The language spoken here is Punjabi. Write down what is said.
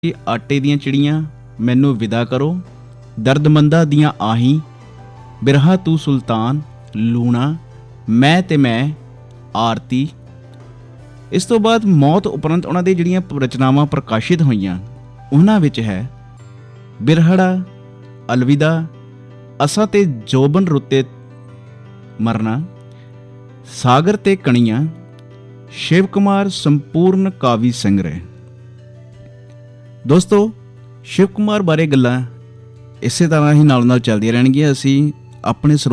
ਕਿ ਆਟੇ ਦੀਆਂ ਚਿੜੀਆਂ ਮੈਨੂੰ ਵਿਦਾ ਕਰੋ, ਦਰਦਮੰਦਾਂ ਦੀਆਂ ਆਹੀਂ, ਬਿਰਹਾ ਤੂੰ ਸੁਲਤਾਨ, ਲੂਣਾ ਮੈਂ ਤੇ ਮੈਂ ਆਰਤੀ। ਇਸ ਤੋਂ ਬਾਅਦ ਮੌਤ ਉਪਰੰਤ ਉਹਨਾਂ ਦੀ ਜਿਹੜੀਆਂ ਰਚਨਾਵਾਂ ਪ੍ਰਕਾਸ਼ਿਤ ਹੋਈਆਂ ਉਹਨਾਂ ਵਿੱਚ ਹੈ ਬਿਰਹੜਾ, ਅਲਵਿਦਾ, ਅਸਾਂ ਤੇ ਜੋਬਨ ਰੁੱਤੇ ਮਰਨਾ, ਸਾਗਰ ਤੇ ਕਣੀਆਂ, ਸ਼ਿਵ ਕੁਮਾਰ ਸੰਪੂਰਨ ਕਾਵੀ ਸੰਗ੍ਰਹਿ। ਦੋਸਤੋ, ਸ਼ਿਵ ਕੁਮਾਰ ਬਾਰੇ ਗੱਲਾਂ ਇਸੇ ਤਰ੍ਹਾਂ ਹੀ ਨਾਲ ਚੱਲਦੀਆਂ ਰਹਿਣਗੀਆਂ। ਅਸੀਂ ਆਪਣੇ